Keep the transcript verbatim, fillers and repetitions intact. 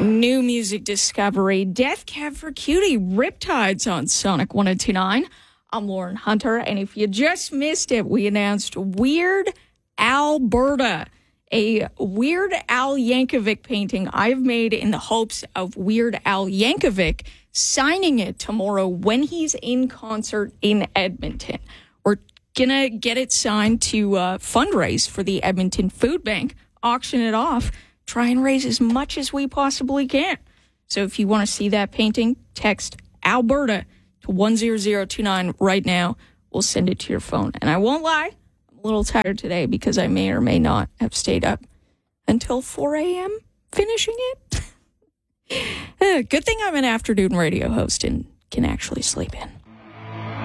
New music discovery, Death Cab for Cutie, Riptides on Sonic one oh two point nine. I'm Lauren Hunter, and if you just missed it, we announced Weird Alberta, a Weird Al Yankovic painting I've made in the hopes of Weird Al Yankovic signing it tomorrow when he's in concert in Edmonton. We're gonna get it signed to uh, fundraise for the Edmonton Food Bank, auction it off, try and raise as much as we possibly can. So if you want to see that painting, text Alberta to one zero zero two nine right now. We'll send it to your phone. And I won't lie, I'm a little tired today because I may or may not have stayed up until four a.m. finishing it. Good thing I'm an afternoon radio host and can actually sleep in.